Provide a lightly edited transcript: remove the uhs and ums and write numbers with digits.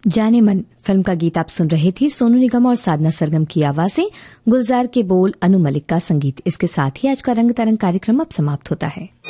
जाने मन फिल्म का गीत आप सुन रहे थे। सोनू निगम और साधना सरगम की आवाजें, गुलजार के बोल, अनु मलिक का संगीत। इसके साथ ही आज का रंग तरंग कार्यक्रम अब समाप्त होता है।